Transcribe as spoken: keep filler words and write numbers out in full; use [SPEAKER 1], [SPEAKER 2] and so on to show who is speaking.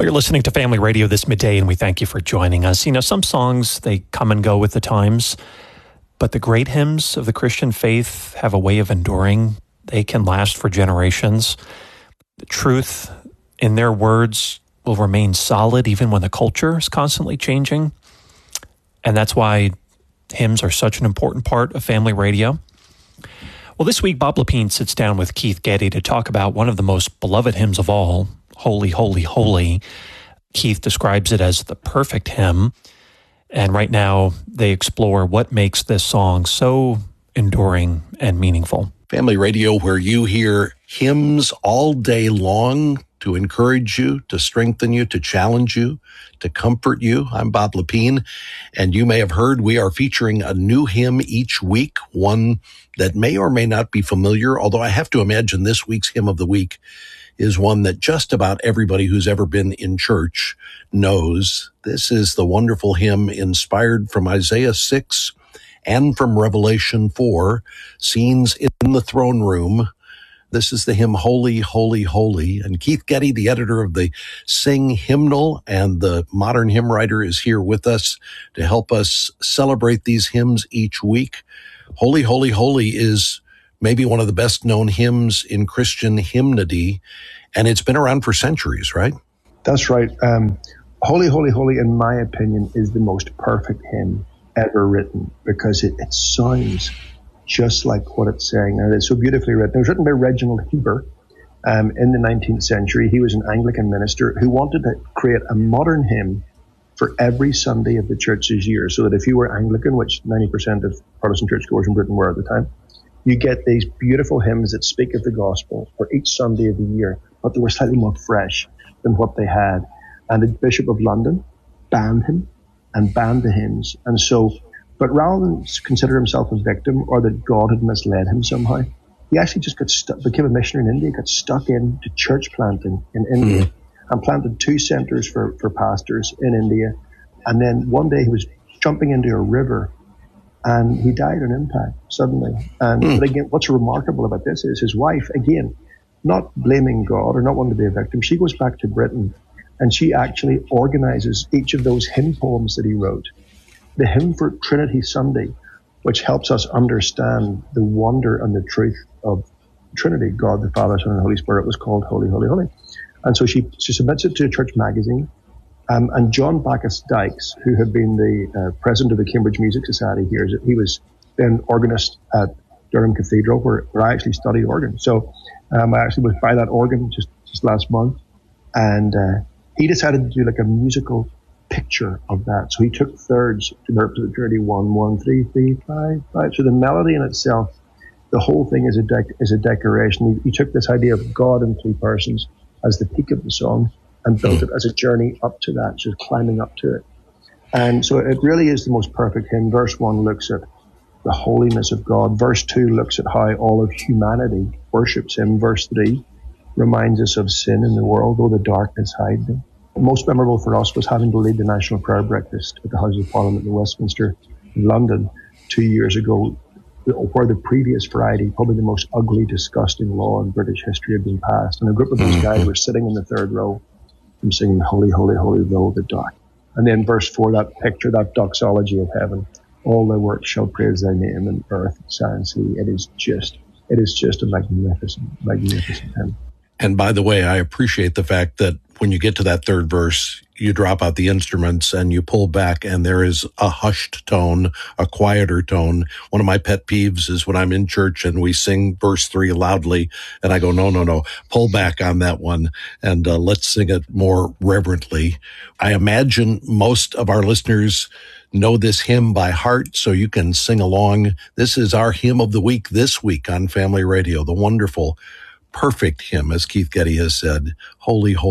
[SPEAKER 1] Well, you're listening to Family Radio this midday, and we thank you for joining us. You know, some songs, they come and go with the times, but the great hymns of the Christian faith have a way of enduring. They can last for generations. The truth in their words will remain solid even when the culture is constantly changing. And that's why hymns are such an important part of Family Radio. Well, this week, Bob Lepine sits down with Keith Getty to talk about one of the most beloved hymns of all, Holy, Holy, Holy. Keith describes it as the perfect hymn. And right now, they explore what makes this song so enduring and meaningful.
[SPEAKER 2] Family Radio, where you hear hymns all day long to encourage you, to strengthen you, to challenge you, to comfort you. I'm Bob Lepine, and you may have heard we are featuring a new hymn each week, one that may or may not be familiar, although I have to imagine this week's Hymn of the Week is one that just about everybody who's ever been in church knows. This is the wonderful hymn inspired from Isaiah six and from Revelation four, scenes in the throne room. This is the hymn Holy, Holy, Holy. And Keith Getty, the editor of the Sing Hymnal and the modern hymn writer, is here with us to help us celebrate these hymns each week. Holy, Holy, Holy is maybe one of the best known hymns in Christian hymnody, and it's been around for centuries, right?
[SPEAKER 3] That's right. Um, Holy, Holy, Holy, in my opinion, is the most perfect hymn ever written because it, it sounds just like what it's saying. And it's so beautifully written. It was written by Reginald Heber um, in the nineteenth century. He was an Anglican minister who wanted to create a modern hymn for every Sunday of the church's year, so that if you were Anglican, which ninety percent of Protestant churchgoers in Britain were at the time, you get these beautiful hymns that speak of the gospel for each Sunday of the year, but they were slightly more fresh than what they had. And the Bishop of London banned him and banned the hymns. And so, but rather than consider himself a victim or that God had misled him somehow, he actually just got stuck, became a missionary in India, got stuck into church planting in India mm-hmm. and planted two centers for, for pastors in India. And then one day he was jumping into a river and he died on impact suddenly. And mm. but again, what's remarkable about this is his wife, again, not blaming God or not wanting to be a victim, she goes back to Britain and she actually organizes each of those hymn poems that he wrote. The hymn for Trinity Sunday, which helps us understand the wonder and the truth of Trinity, God, the Father, Son, and the Holy Spirit, was called Holy, Holy, Holy. And so she, she submits it to a church magazine. Um, and John Bacchus Dykes, who had been the uh, president of the Cambridge Music Society here, he was then organist at Durham Cathedral, where, where I actually studied organ. So um, I actually was by that organ just, just last month. And uh, he decided to do like a musical picture of that. So he took thirds to represent Trinity, one, one, three, three, five, five. So the melody in itself, the whole thing is a dec- is a decoration. He, he took this idea of God in three persons as the peak of the song and built it as a journey up to that, just climbing up to it. And so it really is the most perfect hymn. Verse one looks at the holiness of God. Verse two looks at how all of humanity worships him. Verse three reminds us of sin in the world, though the darkness hide them. Most memorable for us was having to lead the National Prayer Breakfast at the House of Parliament in Westminster in London two years ago, where the previous Friday, probably the most ugly, disgusting law in British history had been passed. And a group of those guys were sitting in the third row and singing, Holy, Holy, Holy, though the dark. And then verse four, that picture, that doxology of heaven, all thy works shall praise thy name in earth, sky and sea. It is just, it is just a magnificent, magnificent hymn.
[SPEAKER 2] And by the way, I appreciate the fact that when you get to that third verse, you drop out the instruments and you pull back and there is a hushed tone, a quieter tone. One of my pet peeves is when I'm in church and we sing verse three loudly and I go, no, no, no, pull back on that one and uh, let's sing it more reverently. I imagine most of our listeners know this hymn by heart, so you can sing along. This is our hymn of the week this week on Family Radio, the wonderful, perfect hymn, as Keith Getty has said, Holy, Holy.